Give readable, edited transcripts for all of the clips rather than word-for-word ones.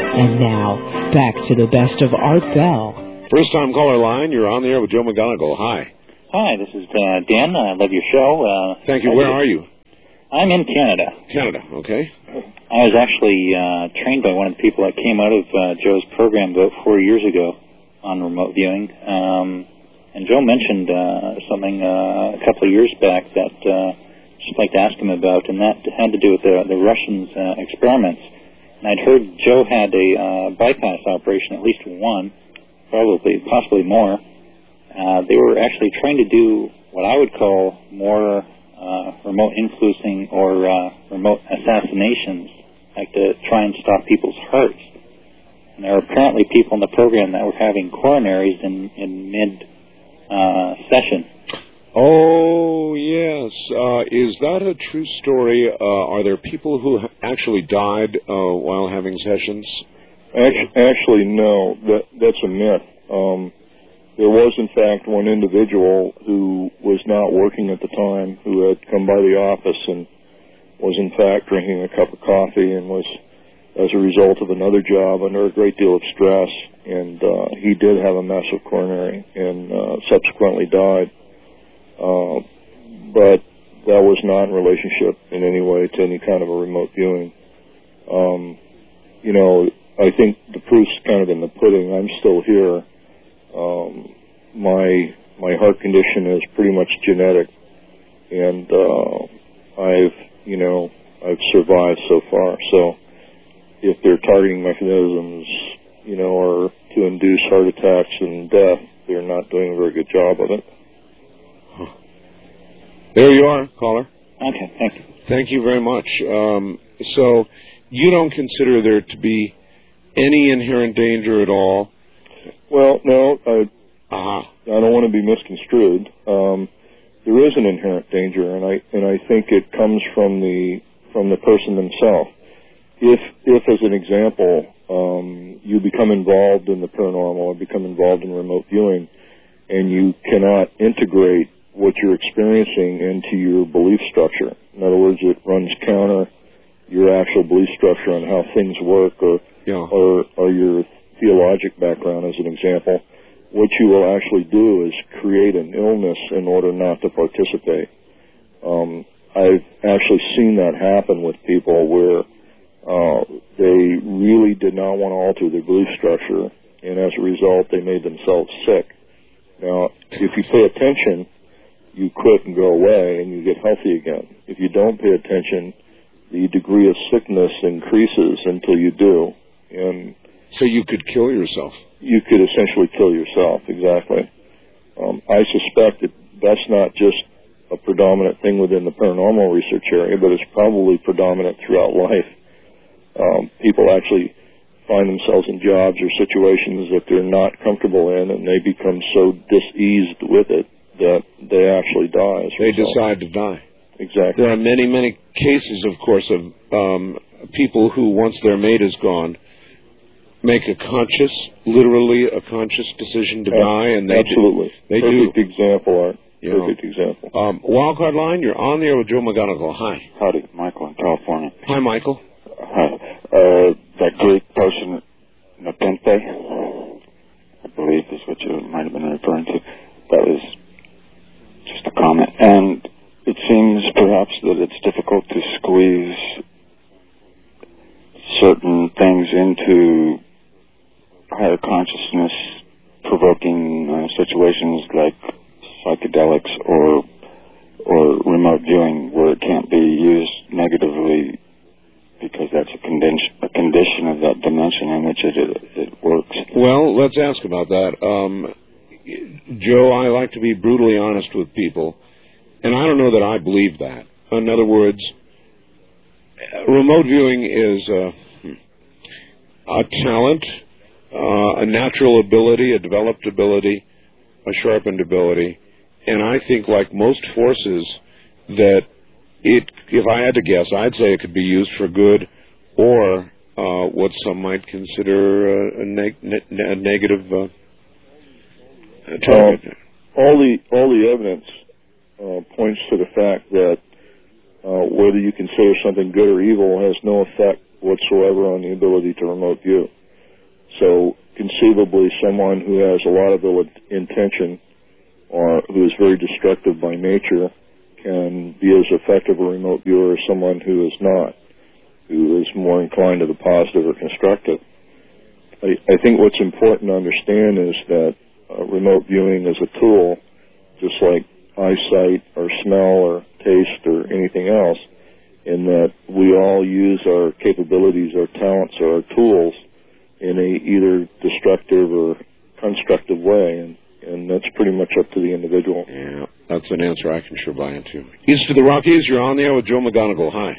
And now, back to the best of Art Bell. First time caller line, you're on the air with Joe McGonigal. Hi. Hi, this is Dan. I love your show. Thank you. Where are you? I'm in Canada. Canada, okay. I was actually trained by one of the people that came out of Joe's program about 4 years ago on remote viewing. And Joe mentioned something a couple of years back that I'd just like to ask him about, and that had to do with the Russians' experiments. And I'd heard Joe had a bypass operation, at least one, possibly more. They were actually trying to do what I would call more remote influencing or remote assassinations, like to try and stop people's hearts. And there were apparently people in the program that were having coronaries in mid-session. Oh, yes. Is that a true story? Are there people who actually died while having sessions? Actually, no. That's a myth. There was, in fact, one individual who was not working at the time, who had come by the office and was, in fact, drinking a cup of coffee and was, as a result of another job, under a great deal of stress. And he did have a massive coronary and subsequently died. But that was not in relationship in any way to any kind of a remote viewing. I think the proof's kind of in the pudding. I'm still here. My heart condition is pretty much genetic, and I've survived so far. So if their targeting mechanisms, are to induce heart attacks and death, they're not doing a very good job of it. There you are, caller. Okay, thank you. Thank you very much. So you don't consider there to be any inherent danger at all? Well, no, I don't want to be misconstrued. There is an inherent danger, and I think it comes from the person themselves. If as an example, you become involved in the paranormal or become involved in remote viewing, and you cannot integrate what you're experiencing into your belief structure. In other words, it runs counter your actual belief structure on how things work, or your theologic background, as an example. What you will actually do is create an illness in order not to participate. I've actually seen that happen with people where they really did not want to alter their belief structure, and as a result, they made themselves sick. Now, if you pay attention, you quit and go away, and you get healthy again. If you don't pay attention, the degree of sickness increases until you do. And so you could kill yourself. You could essentially kill yourself, exactly. I suspect that that's not just a predominant thing within the paranormal research area, but it's probably predominant throughout life. People actually find themselves in jobs or situations that they're not comfortable in, and they become so diseased with it that they actually die. They decide to die. Exactly. There are many, many cases, of course, of people who, once their mate is gone, make literally a conscious decision to die, and they absolutely. They Perfect do. Example, Art. Perfect example. Wildcard line, you're on the air with Joe McGonigal. Hi. Howdy, Michael in California. Hi, Michael. Hi. That Greek person, Nepenthe, I believe is what you might have been referring to. That was just a comment. And it seems perhaps that it's difficult to squeeze certain things into higher consciousness provoking situations like psychedelics or remote viewing, where it can't be used negatively because that's a condition of that dimension in which it works. Well, let's ask about that. Joe, I like to be brutally honest with people, and I don't know that I believe that. In other words, remote viewing is a talent, a natural ability, a developed ability, a sharpened ability, and I think, like most forces, that if I had to guess, I'd say it could be used for good or what some might consider a negative target. All the evidence points to the fact that whether you consider something good or evil has no effect whatsoever on the ability to remote view. So conceivably someone who has a lot of ill intention or who is very destructive by nature can be as effective a remote viewer as someone who is not, who is more inclined to the positive or constructive. I think what's important to understand is that remote viewing is a tool, just like eyesight or smell or taste or anything else, in that we all use our capabilities, our talents, or our tools in a either destructive or constructive way, and that's pretty much up to the individual. Yeah, that's an answer I can sure buy into. East of the Rockies, you're on there with Joe McGonigal. Hi.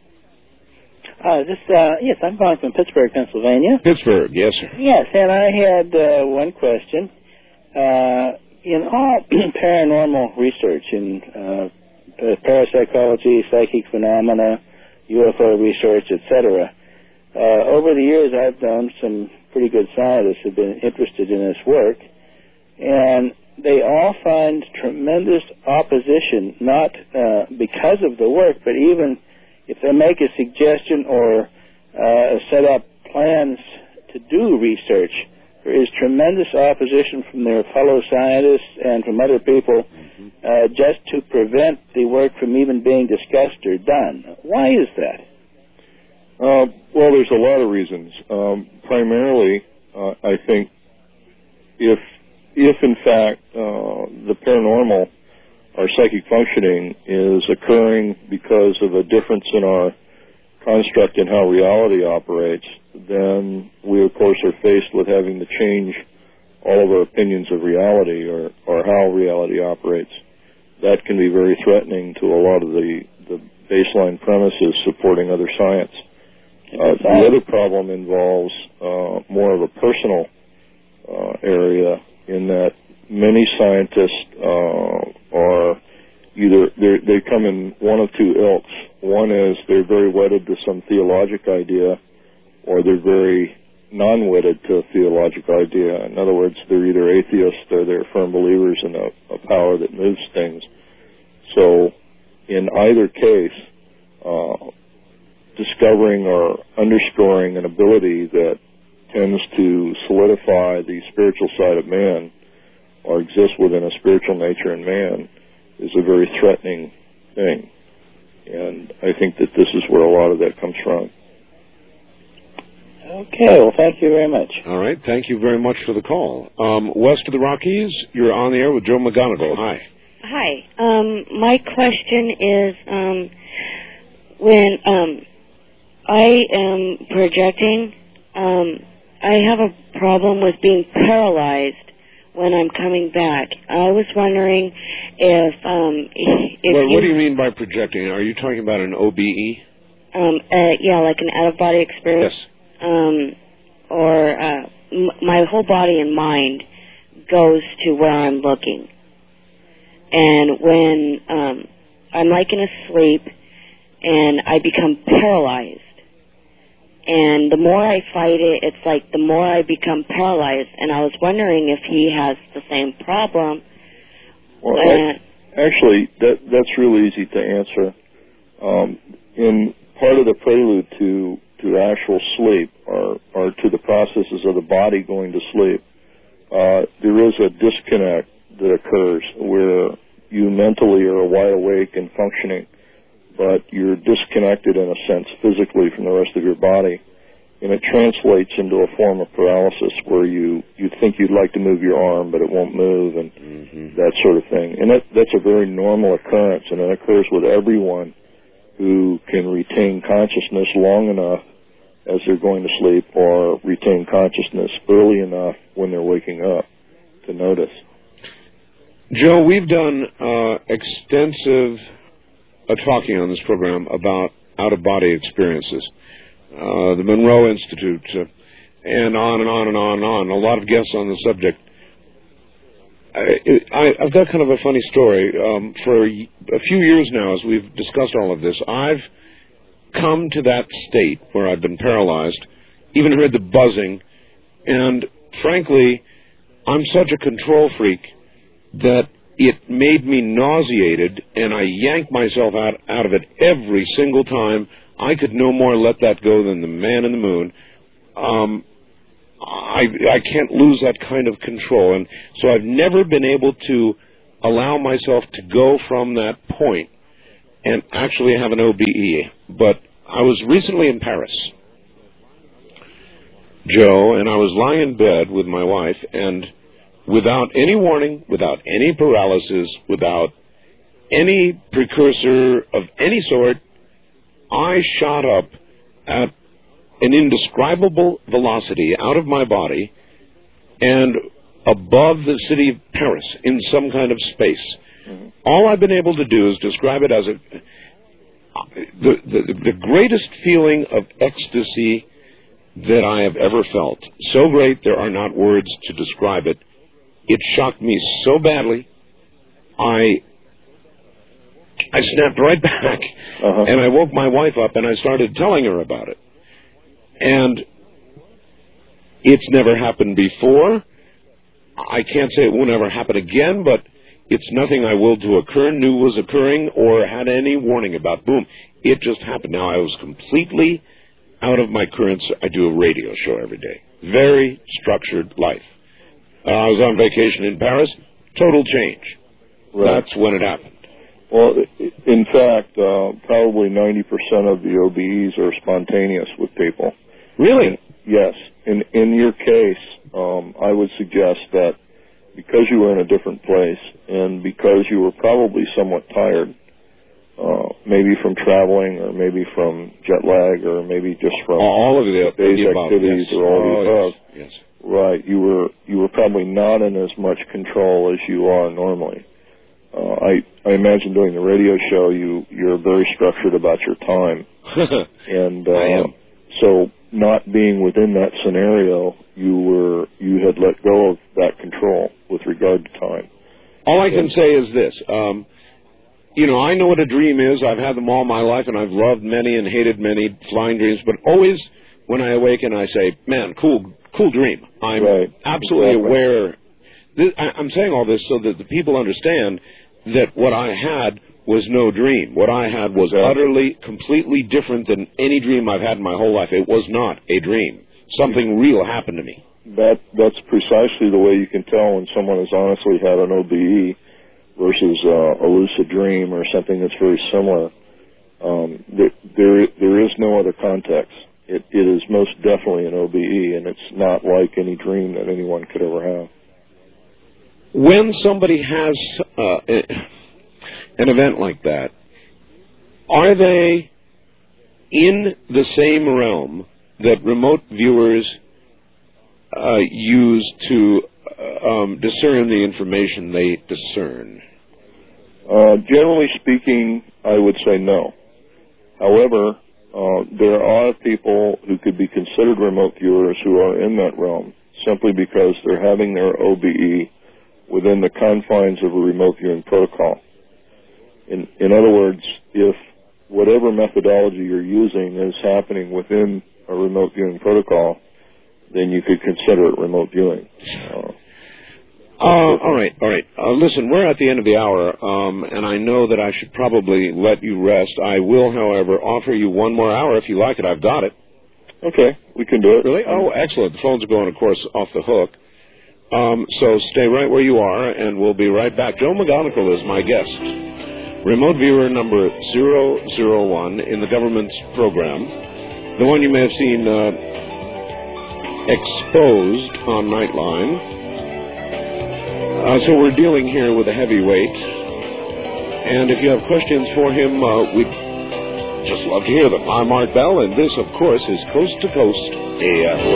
Yes, I'm calling from Pittsburgh, Pennsylvania. Pittsburgh, yes, sir. Yes, and I had one question. In all paranormal research in parapsychology, psychic phenomena, UFO research, etc., over the years I've known some pretty good scientists who have been interested in this work, and they all find tremendous opposition, not because of the work, but even if they make a suggestion or set up plans to do research, there is tremendous opposition from their fellow scientists and from other people just to prevent the work from even being discussed or done. Why is that? Well, there's a lot of reasons. Primarily, I think if in fact the paranormal or psychic functioning is occurring because of a difference in our construct in how reality operates, then we, of course, are faced with having to change all of our opinions of reality or how reality operates. That can be very threatening to a lot of the baseline premises supporting other science. The other problem involves more of a personal area, in that many scientists are either they come in one of two ilks. One is they're very wedded to some theologic idea, or they're very non-wedded to a theologic idea. In other words, they're either atheists or they're firm believers in a power that moves things. So in either case, discovering or underscoring an ability that tends to solidify the spiritual side of man or exist within a spiritual nature in man is a very threatening thing. And I think that this is where a lot of that comes from. Okay, well, thank you very much. All right, thank you very much for the call. West of the Rockies, you're on the air with Joe McGonigal. Hi. Hi. My question is, when I am projecting, I have a problem with being paralyzed when I'm coming back. I was wondering if what do you mean by projecting? Are you talking about an OBE? Yeah, like an out-of-body experience. Yes. My whole body and mind goes to where I'm looking. And when I'm like in a sleep and I become paralyzed, and the more I fight it, it's like the more I become paralyzed. And I was wondering if he has the same problem. Well, actually, that's real easy to answer. In part of the prelude to actual sleep, or to the processes of the body going to sleep, there is a disconnect that occurs where you mentally are wide awake and functioning, but you're disconnected in a sense physically from the rest of your body, and it translates into a form of paralysis where you think you'd like to move your arm, but it won't move, and that sort of thing. And that's a very normal occurrence, and it occurs with everyone who can retain consciousness long enough as they're going to sleep, or retain consciousness early enough when they're waking up to notice. Joe, we've done extensive talking on this program about out-of-body experiences. The Monroe Institute, and on and on and on and on. A lot of guests on the subject. I've got kind of a funny story. For a few years now, as we've discussed all of this, I've come to that state where I've been paralyzed, even heard the buzzing, and frankly, I'm such a control freak that it made me nauseated, and I yanked myself out of it every single time. I could no more let that go than the man in the moon. I can't lose that kind of control. And so I've never been able to allow myself to go from that point and actually have an OBE. But I was recently in Paris, Joe, and I was lying in bed with my wife, and without any warning, without any paralysis, without any precursor of any sort, I shot up at an indescribable velocity out of my body and above the city of Paris in some kind of space. Mm-hmm. All I've been able to do is describe it as the greatest feeling of ecstasy that I have ever felt. So great there are not words to describe it. It shocked me so badly, I snapped right back, and I woke my wife up, and I started telling her about it. And it's never happened before. I can't say it won't ever happen again, but it's nothing I willed to occur, knew was occurring, or had any warning about. Boom. It just happened. Now, I was completely out of my currents. I do a radio show every day. Very structured life. I was on vacation in Paris. Total change. Right. That's when it happened. Well, in fact, probably 90% of the OBEs are spontaneous with people. Really? Yes. In your case, I would suggest that because you were in a different place and because you were probably somewhat tired, maybe from traveling or maybe from jet lag or maybe just from all of the day's activities or all the above. Yes. Right. You were probably not in as much control as you are normally. I imagine doing the radio show, you're very structured about your time, and I am. So not being within that scenario, you had let go of that control with regard to time. All I can say is this: I know what a dream is. I've had them all my life, and I've loved many and hated many flying dreams. But always, when I awaken, I say, "Man, cool dream." I'm absolutely aware. I'm saying all this so that the people understand that what I had was no dream. What I had was utterly, completely different than any dream I've had in my whole life. It was not a dream. Something real happened to me. That's precisely the way you can tell when someone has honestly had an OBE versus a lucid dream or something that's very similar. There is no other context. It is most definitely an OBE, and it's not like any dream that anyone could ever have. When somebody has an event like that, are they in the same realm that remote viewers use to discern the information they discern? Generally speaking, I would say no. However, there are people who could be considered remote viewers who are in that realm simply because they're having their OBE within the confines of a remote viewing protocol. In other words, if whatever methodology you're using is happening within a remote viewing protocol, then you could consider it remote viewing. All right. Listen, we're at the end of the hour, and I know that I should probably let you rest. I will, however, offer you one more hour if you like it. I've got it. Okay, we can do it. Really? Oh, excellent. The phones are going, of course, off the hook. So stay right where you are, and we'll be right back. Joe McGonigal is my guest. Remote viewer number 001 in the government's program. The one you may have seen exposed on Nightline. So we're dealing here with a heavyweight. And if you have questions for him, we'd just love to hear them. I'm Art Bell, and this, of course, is Coast to Coast AF.